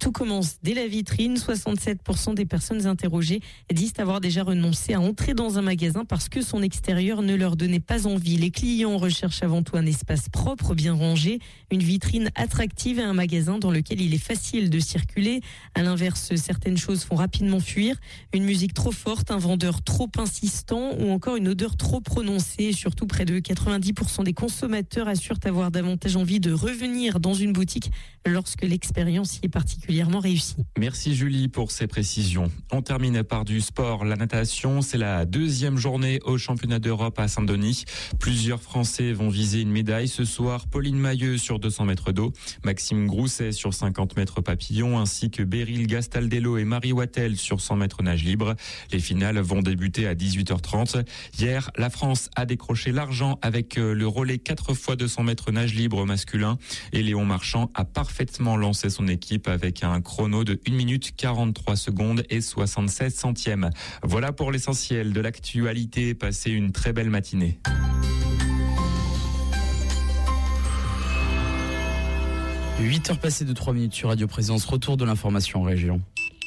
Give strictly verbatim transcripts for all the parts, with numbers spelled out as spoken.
Tout commence dès la vitrine. soixante-sept pour cent des personnes interrogées disent avoir déjà renoncé à entrer dans un magasin parce que son extérieur ne leur donnait pas envie. Les clients recherchent avant tout un espace propre, bien rangé, une vitrine attractive et un magasin dans lequel il est facile de circuler. À l'inverse, certaines choses font rapidement fuir. Une musique trop forte, un vendeur trop insistant ou encore une odeur trop prononcée. Surtout, près de quatre-vingt-dix pour cent des consommateurs assurent avoir davantage envie de revenir dans une boutique lorsque l'expérience y est particulièrement réussie. Merci Julie pour ces précisions. On termine par du sport. La natation, c'est la deuxième journée au championnat d'Europe à Saint-Denis. Plusieurs Français vont viser une médaille ce soir. Pauline Mailleux sur deux cents mètres d'eau, Maxime Grousset sur cinquante mètres papillon, ainsi que Beryl Gastaldello et Marie Wattel sur cent mètres nage libre. Les finales vont débuter à dix-huit heures trente. Hier, la France a décroché l'argent avec le relais quatre fois deux cents mètres nage libre masculin et Léon Marchand a parfaitement lancé son équipe avec un chrono de une minute quarante-trois secondes et soixante-seize centièmes. Voilà pour l'essentiel de l'actualité. Passez une très belle matinée. huit heures passées de trois minutes sur Radio Présence. Retour de l'information en région.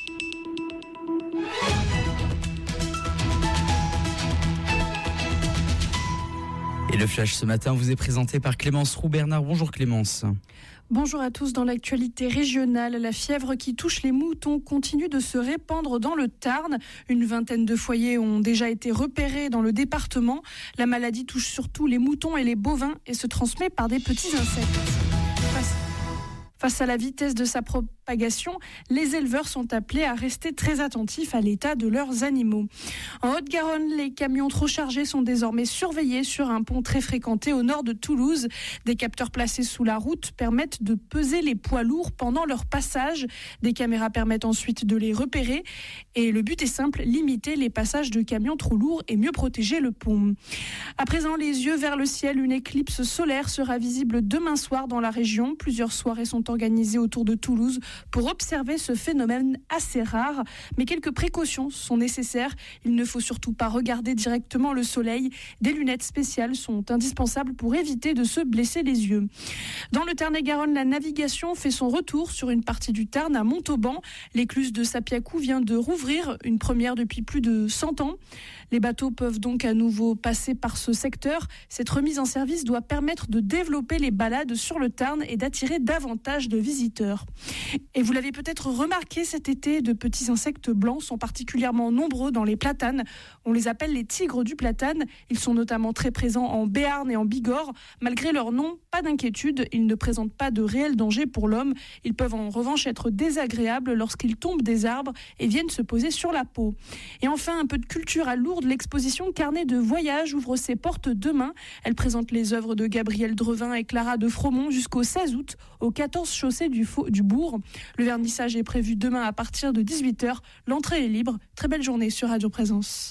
Et le flash ce matin vous est présenté par Clémence Roux-Bernard. Bonjour Clémence. Bonjour à tous. Dans l'actualité régionale, la fièvre qui touche les moutons continue de se répandre dans le Tarn. Une vingtaine de foyers ont déjà été repérés dans le département. La maladie touche surtout les moutons et les bovins et se transmet par des petits insectes. Face Face à la vitesse de sa propagation, les éleveurs sont appelés à rester très attentifs à l'état de leurs animaux. En Haute-Garonne, les camions trop chargés sont désormais surveillés sur un pont très fréquenté au nord de Toulouse. Des capteurs placés sous la route permettent de peser les poids lourds pendant leur passage. Des caméras permettent ensuite de les repérer. Et le but est simple, limiter les passages de camions trop lourds et mieux protéger le pont. À présent, les yeux vers le ciel, une éclipse solaire sera visible demain soir dans la région. Plusieurs soirées sont organisées autour de Toulouse pour observer ce phénomène assez rare. Mais quelques précautions sont nécessaires. Il ne faut surtout pas regarder directement le soleil. Des lunettes spéciales sont indispensables pour éviter de se blesser les yeux. Dans le Tarn-et-Garonne, la navigation fait son retour sur une partie du Tarn à Montauban. L'écluse de Sapiacou vient de rouvrir, une première depuis plus de cent ans. Les bateaux peuvent donc à nouveau passer par ce secteur. Cette remise en service doit permettre de développer les balades sur le Tarn et d'attirer davantage de visiteurs. Et vous l'avez peut-être remarqué cet été, de petits insectes blancs sont particulièrement nombreux dans les platanes. On les appelle les tigres du platane. Ils sont notamment très présents en Béarn et en Bigorre. Malgré leur nom, pas d'inquiétude, ils ne présentent pas de réel danger pour l'homme. Ils peuvent en revanche être désagréables lorsqu'ils tombent des arbres et viennent se poser sur la peau. Et enfin, un peu de culture à Lourdes. L'exposition Carnet de voyage ouvre ses portes demain. Elle présente les œuvres de Gabriel Drevin et Clara de Fromont jusqu'au seize août au quatorze chaussée du, Fau- du Bourg. Le vernissage est prévu demain à partir de dix-huit heures. L'entrée est libre. Très belle journée sur Radio Présence.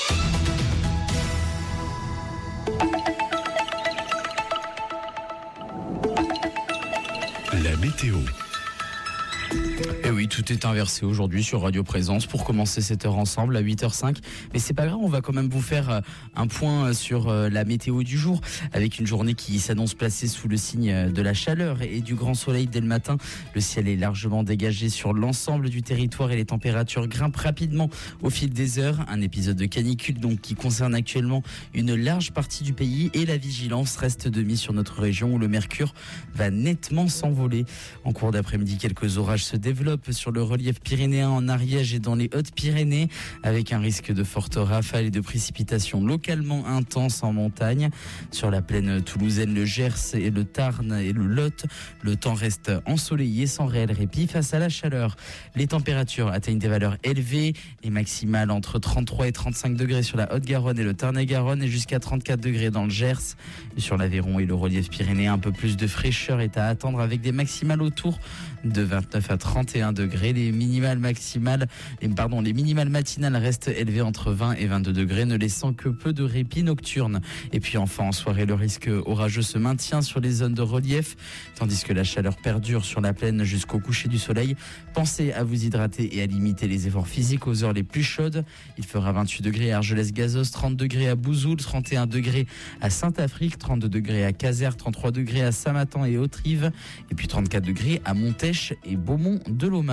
La météo. Et oui, tout est inversé aujourd'hui sur Radio Présence pour commencer cette heure ensemble à huit heures cinq. Mais c'est pas grave, on va quand même vous faire un point sur la météo du jour avec une journée qui s'annonce placée sous le signe de la chaleur et du grand soleil dès le matin. Le ciel est largement dégagé sur l'ensemble du territoire et les températures grimpent rapidement au fil des heures. Un épisode de canicule donc qui concerne actuellement une large partie du pays et la vigilance reste de mise sur notre région où le mercure va nettement s'envoler. En cours d'après-midi, quelques orages se développent sur le relief pyrénéen en Ariège et dans les Hautes-Pyrénées avec un risque de fortes rafales et de précipitations localement intenses en montagne. Sur la plaine toulousaine, le Gers et le Tarn et le Lot, le temps reste ensoleillé sans réel répit face à la chaleur. Les températures atteignent des valeurs élevées, les maximales entre trente-trois et trente-cinq degrés sur la Haute-Garonne et le Tarn-et-Garonne et jusqu'à trente-quatre degrés dans le Gers. Et sur l'Aveyron et le relief pyrénéen, un peu plus de fraîcheur est à attendre avec des maximales autour de vingt-neuf à trente et un degrés. Les minimales maximales, les, pardon, les minimales matinales restent élevées entre vingt et vingt-deux degrés, ne laissant que peu de répit nocturne. Et puis enfin, en soirée, le risque orageux se maintient sur les zones de relief, tandis que la chaleur perdure sur la plaine jusqu'au coucher du soleil. Pensez à vous hydrater et à limiter les efforts physiques aux heures les plus chaudes. Il fera vingt-huit degrés à Argelès-Gazost, trente degrés à Bouzoul, trente et un degrés à Saint-Afrique, trente-deux degrés à Caser, trente-trois degrés à Samatan et Haute-Rive, et puis trente-quatre degrés à Montèche et Beaumont-de-Lomagne.